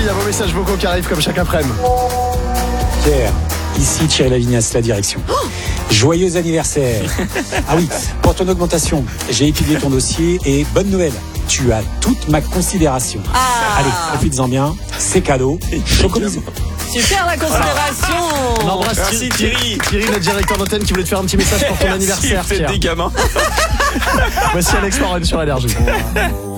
il y a vos messages vocaux qui arrivent comme chaque après-midi. Pierre, ici Thierry Lavignas, la direction. Joyeux anniversaire. Ah oui, pour ton augmentation, j'ai étudié ton dossier et bonne nouvelle, tu as toute ma considération. Allez, profites-en bien, c'est cadeau. Chocobisou. Super la considération. On embrasse Merci Thierry. Thierry, notre directeur d'antenne qui voulait te faire un petit message pour ton anniversaire. Faites Pierre. des gamins. Voici Alex Warren sur Énergie.